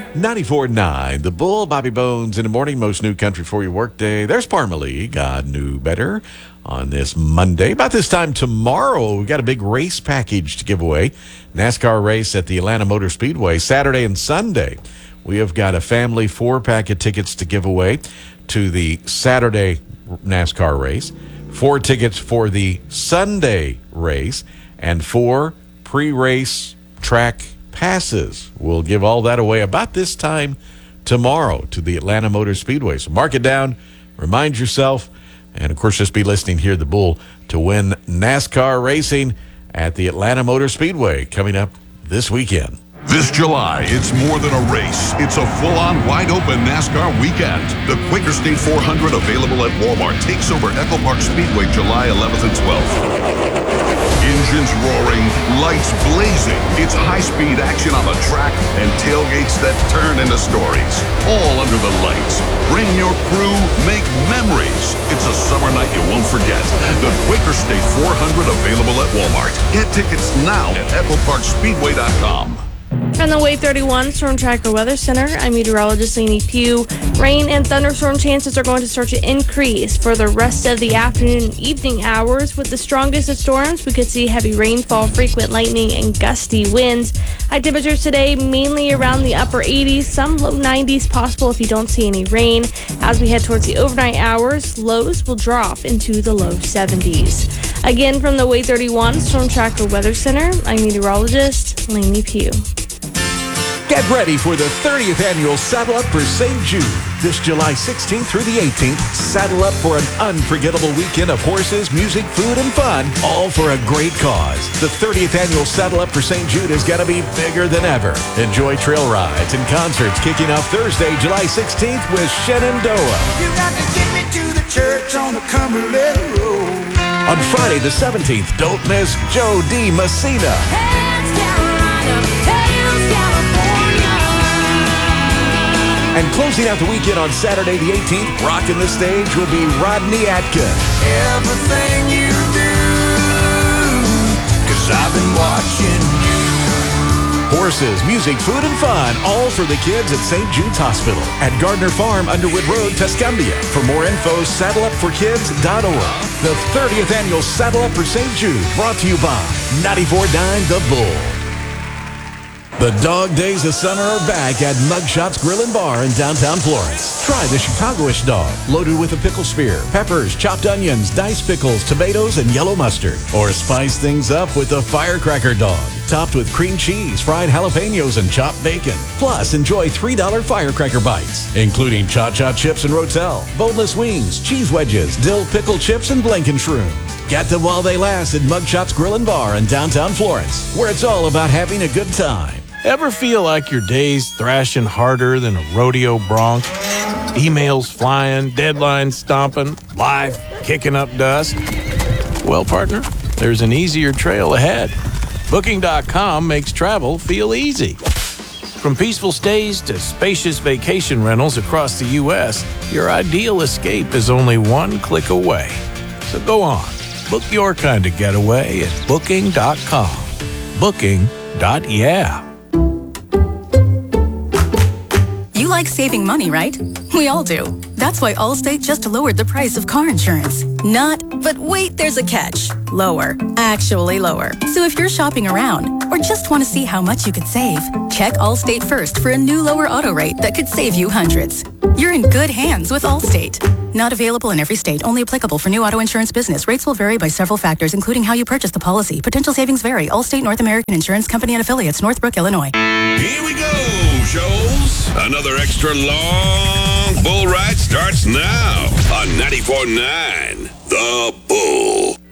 94.9 The Bull, Bobby Bones in the morning, most new country for your workday. There's Parmalee, God knew better, on this Monday. About this time tomorrow, we got a big race package to give away. NASCAR race at the Atlanta Motor Speedway, Saturday and Sunday. We have got a family 4-pack of tickets to give away to the Saturday NASCAR race, 4 tickets for the Sunday race, and 4 pre-race track passes. We'll give all that away about this time tomorrow to the Atlanta Motor Speedway. So mark it down, remind yourself, and of course just be listening here at the Bull to win NASCAR racing at the Atlanta Motor Speedway coming up this weekend. This July, it's more than a race. It's a full-on, wide-open NASCAR weekend. The Quaker State 400, available at Walmart, takes over Echo Park Speedway July 11th and 12th. Engines roaring, lights blazing. It's high-speed action on the track and tailgates that turn into stories. All under the lights. Bring your crew, make memories. It's a summer night you won't forget. The Quaker State 400, available at Walmart. Get tickets now at EchoParkSpeedway.com. From the Wave 31 Storm Tracker Weather Center, I'm meteorologist Lainey Pugh. Rain and thunderstorm chances are going to start to increase for the rest of the afternoon and evening hours. With the strongest of storms, we could see heavy rainfall, frequent lightning, and gusty winds. High temperatures today mainly around the upper 80s, some low 90s possible if you don't see any rain. As we head towards the overnight hours, lows will drop into the low 70s. Again, from the Wave 31 Storm Tracker Weather Center, I'm meteorologist Lainey Pugh. Get ready for the 30th annual Saddle Up for St. Jude. This July 16th through the 18th, saddle up for an unforgettable weekend of horses, music, food, and fun, all for a great cause. The 30th annual Saddle Up for St. Jude is going to be bigger than ever. Enjoy trail rides and concerts kicking off Thursday, July 16th with Shenandoah. You got to get me to the church on the Cumberland Road. On Friday the 17th, don't miss Joe D. Messina. Hands Carolina, Tails California. And closing out the weekend on Saturday the 18th, rocking the stage will be Rodney Atkins. Everything you do, 'cause I've been watching you. Horses, music, food, and fun, all for the kids at St. Jude's Hospital at Gardner Farm, Underwood Road, Tuscumbia. For more info, saddleupforkids.org. The 30th annual Saddle Up for St. Jude, brought to you by 94.9 The Bull. The dog days of summer are back at Mugshots Grill and Bar in downtown Florence. Try the Chicagoish dog, loaded with a pickle spear, peppers, chopped onions, diced pickles, tomatoes, and yellow mustard. Or spice things up with the firecracker dog, topped with cream cheese, fried jalapenos, and chopped bacon. Plus, enjoy $3 firecracker bites, including cha-cha chips and rotel, boneless wings, cheese wedges, dill pickle chips, and blankenshroom. Get them while they last at Mugshots Grill and Bar in downtown Florence, where it's all about having a good time. Ever feel like your day's thrashing harder than a rodeo bronc? Emails flying, deadlines stomping, life kicking up dust? Well, partner, there's an easier trail ahead. Booking.com makes travel feel easy. From peaceful stays to spacious vacation rentals across the U.S., your ideal escape is only one click away. So go on, book your kind of getaway at Booking.com. Booking.yeah. You like saving money, right? We all do. That's why Allstate just lowered the price of car insurance. But wait, there's a catch. Lower. Actually lower. So if you're shopping around or just want to see how much you could save, check Allstate first for a new lower auto rate that could save you hundreds. You're in good hands with Allstate. Not available in every state. Only applicable for new auto insurance business. Rates will vary by several factors, including how you purchase the policy. Potential savings vary. Allstate North American Insurance Company and Affiliates, Northbrook, Illinois. Here we go, Shoals. Another extra long bull ride starts now on 94.9 The Bull.